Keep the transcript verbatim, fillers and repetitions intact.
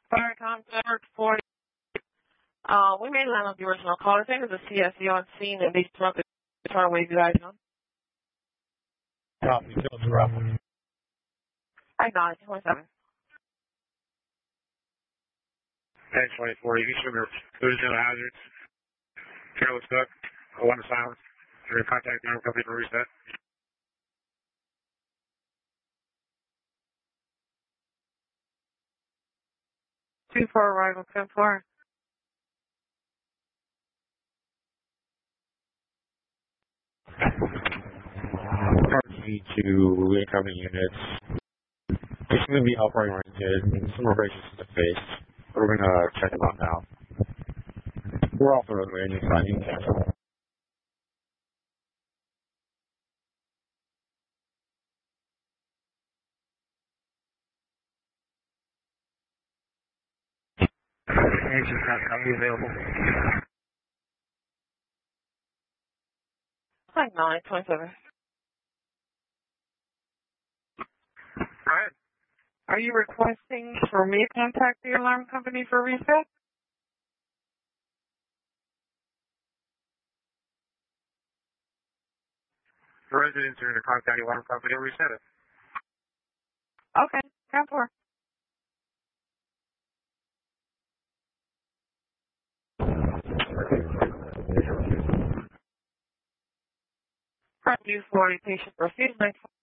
Fire contact forty. Uh, we may land on the original call. I think it's a C S E on scene and they struck the guitar wave you guys on. Copy, Phil Drop. I acknowledge, twenty-seven. ten twenty-four, you should remember collision hazards. Careless duck, alarm silence. You're in contact the alarm company for reset. two four arrival, ten four. Emergency to incoming units. It's going to be upright oriented, some abrasions to the face. We're going to check them out now. We're off the roadway and you're finding cancel. Engine not coming available. I acknowledge, twenty-seven. Alright. Are you requesting for me to contact the alarm company for reset? The residents are going to contact the alarm company to reset it. Okay, ten four. two forty, patient proceed.